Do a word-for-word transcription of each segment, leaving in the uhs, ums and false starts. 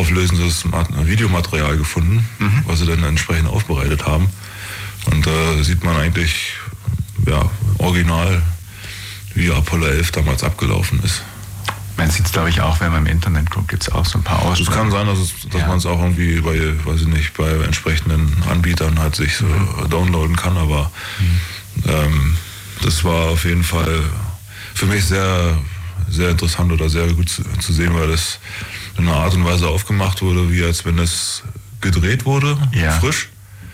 hochauflösendes Videomaterial gefunden, mhm. was sie dann entsprechend aufbereitet haben. Und da äh, sieht man eigentlich ja, original, wie Apollo elf damals abgelaufen ist. Man sieht es, glaube ich, auch, wenn man im Internet guckt, gibt es auch so ein paar Ausschnitte. Es kann sein, dass, es, dass ja. man es auch irgendwie bei, weiß ich nicht, bei entsprechenden Anbietern halt sich so mhm. downloaden kann, aber mhm. ähm, das war auf jeden Fall für mich sehr, sehr interessant oder sehr gut zu, zu sehen, weil das in einer Art und Weise aufgemacht wurde, wie als wenn es gedreht wurde, ja. frisch.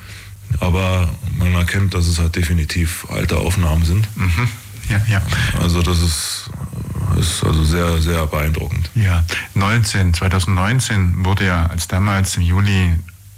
Aber man erkennt, dass es halt definitiv alte Aufnahmen sind. Mhm. Ja, ja. Also das ist, ist also sehr, sehr beeindruckend. Ja, neunzehn, zwanzig neunzehn wurde ja als damals im Juli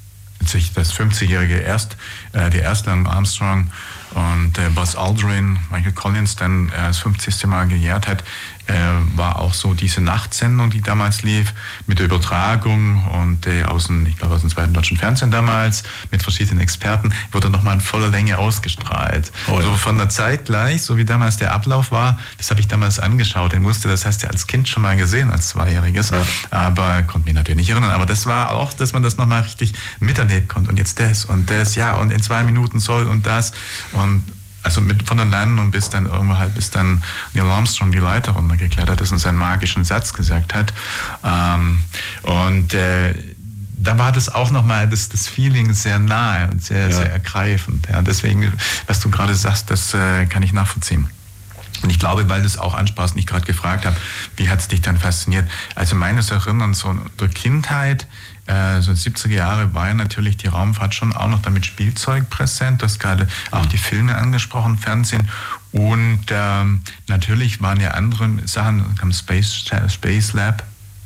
sich das fünfzigjährige erst, äh, die erste Armstrong und äh, Buzz Aldrin, Michael Collins dann äh, das fünfzigste Mal gejährt hat, äh, war auch so diese Nachtsendung, die damals lief, mit der Übertragung und äh, aus dem, ich glaube aus dem zweiten deutschen Fernsehen damals, mit verschiedenen Experten, wurde nochmal in voller Länge ausgestrahlt. Oh, ja. Also von der Zeit gleich, so wie damals der Ablauf war, das habe ich damals angeschaut, den musste, das hast du als Kind schon mal gesehen, als Zweijähriges, ja. aber konnte mich natürlich nicht erinnern, aber das war auch, dass man das nochmal richtig miterlebt konnte und jetzt das und das, ja, und in zwei Minuten soll und das und also mit, von der Landung bis dann irgendwo halt, bis dann Neil Armstrong die Leiter runtergeklettert ist und seinen magischen Satz gesagt hat. Ähm, und äh, da war das auch nochmal das, das Feeling sehr nahe und sehr, ja. sehr ergreifend. Ja, deswegen, was du gerade sagst, das äh, kann ich nachvollziehen. Und ich glaube, weil du es auch ansprachst und ich gerade gefragt habe, wie hat es dich dann fasziniert? Also meines Erinnerns so der Kindheit, äh, so siebziger Jahre war ja natürlich die Raumfahrt schon auch noch damit Spielzeug präsent. Du hast gerade auch die Filme angesprochen, Fernsehen. Und ähm, natürlich waren ja andere Sachen, kam Space, Space Lab.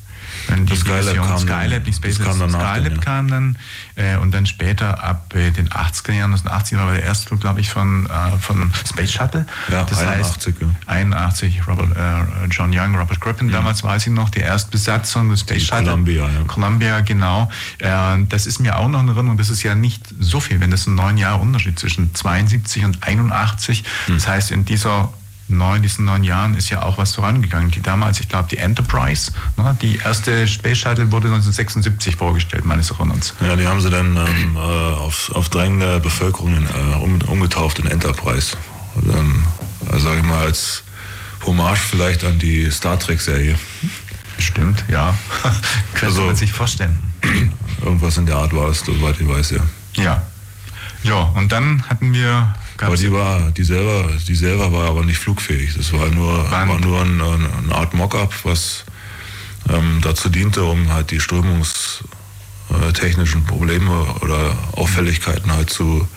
Die Skylab kam, Skylab, nicht Space Lab, Skylab ja. kam dann äh, und dann später ab äh, den achtziger Jahren, das achtziger war der erste Flug, glaube ich, von, äh, von Space Shuttle. Ja, das einundachtzig. Heißt, einundachtzig, Robert, äh, John Young, Robert Crippen, mhm. damals weiß ich noch, die Erstbesatzung des Space die Shuttle. Columbia, ja. Columbia, genau. Äh, das ist mir auch noch in Erinnerung, das ist ja nicht so viel, wenn das ein neun Jahre Unterschied zwischen zweiundsiebzig und einundachtzig. Mhm. Das heißt, in dieser neun, diesen neun Jahren ist ja auch was vorangegangen. Die damals, ich glaube, die Enterprise, ne, die erste Space Shuttle wurde neunzehnhundertsechsundsiebzig vorgestellt, meines Erinnerns. Ja, die haben sie dann ähm, auf, auf Drängen der Bevölkerung äh, um, umgetauft in Enterprise. Und, ähm, also sage ich mal, als Hommage vielleicht an die Star Trek-Serie. Stimmt, ja. Könnte also, man sich vorstellen. Irgendwas in der Art war es, soweit ich weiß, ja. Ja. Ja, und dann hatten wir... Aber die war, die selber, die selber war aber nicht flugfähig. Das war nur, war nur ein, eine Art Mock-up, was ähm, dazu diente, um halt die strömungstechnischen Probleme oder Auffälligkeiten halt zu,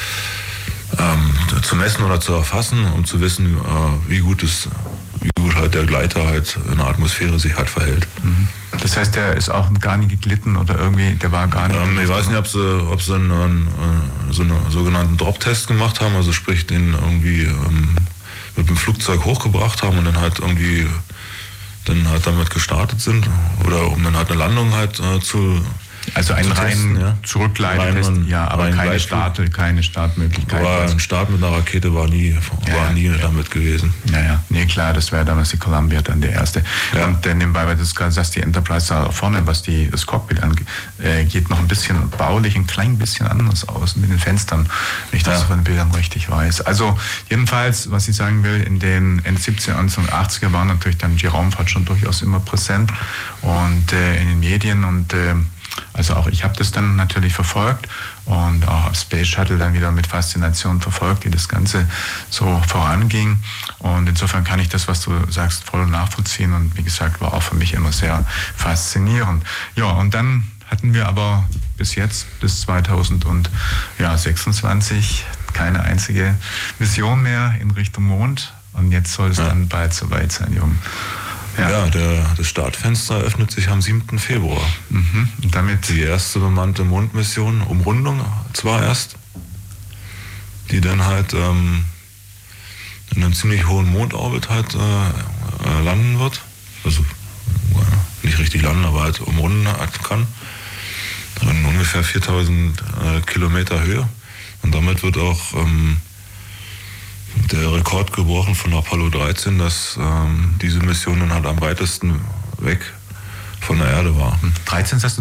ähm, zu messen oder zu erfassen, um zu wissen, äh, wie gut es, wie gut halt der Gleiter halt in der Atmosphäre sich halt verhält. Mhm. Das heißt, der ist auch gar nicht geglitten oder irgendwie, der war gar nicht... Ähm, ich weiß nicht, ob sie, ob sie einen, einen, so einen sogenannten Drop-Test gemacht haben, also sprich den irgendwie ähm, mit dem Flugzeug hochgebracht haben und dann halt irgendwie dann halt damit gestartet sind oder um dann halt eine Landung halt äh, zu... Also einen reinen ja. Zurückleitest, ja, aber keine Start, keine Startmöglichkeit. Aber ein Start mit einer Rakete war nie, war ja, nie ja. damit gewesen. Ja, ja, nee, klar, das wäre damals die Columbia dann der erste. Ja. Und dann nebenbei, weil du das gerade sagst, die Enterprise da vorne, was die, das Cockpit angeht, äh, geht noch ein bisschen baulich, ein klein bisschen anders aus mit den Fenstern, wenn ich das ja. von den Bildern richtig weiß. Also jedenfalls, was ich sagen will, in den Ende siebziger, Anfang achtziger war natürlich dann die Raumfahrt schon durchaus immer präsent und äh, in den Medien und äh, also auch ich habe das dann natürlich verfolgt und auch auf Space Shuttle dann wieder mit Faszination verfolgt, wie das Ganze so voranging. Und insofern kann ich das, was du sagst, voll nachvollziehen. Und wie gesagt, war auch für mich immer sehr faszinierend. Ja, und dann hatten wir aber bis jetzt, bis zweitausendsechsundzwanzig, keine einzige Mission mehr in Richtung Mond. Und jetzt soll es ja. dann bald soweit sein, Jung. Ja, ja der, das Startfenster öffnet sich am siebten Februar. Mhm. Und damit die erste bemannte Mondmission, Umrundung zwar erst, die dann halt ähm, in einem ziemlich hohen Mondorbit halt äh, landen wird. Also äh, nicht richtig landen, aber halt umrunden kann. In ungefähr viertausend äh, Kilometer Höhe. Und damit wird auch ähm, der Rekord gebrochen von Apollo dreizehn, dass ähm, diese Mission dann halt am weitesten weg von der Erde war. dreizehn hast du